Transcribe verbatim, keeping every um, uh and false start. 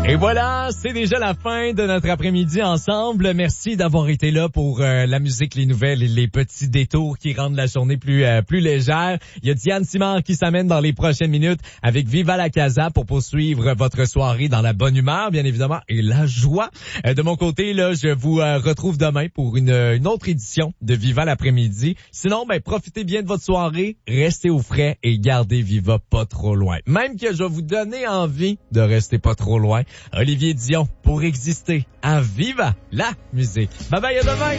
Et voilà, c'est déjà la fin de notre après-midi ensemble. Merci d'avoir été là pour euh, la musique, les nouvelles et les petits détours qui rendent la journée plus euh, plus légère. Il y a Diane Simard qui s'amène dans les prochaines minutes avec Viva la Casa pour poursuivre votre soirée dans la bonne humeur, bien évidemment, et la joie. Euh, de mon côté, là, je vous euh, retrouve demain pour une, une autre édition de Viva l'après-midi. Sinon, ben profitez bien de votre soirée, restez au frais et gardez Viva pas trop loin. Même que je vais vous donner envie de rester pas trop loin. Olivier Dion pour exister à Viva la musique. Bye bye, à demain!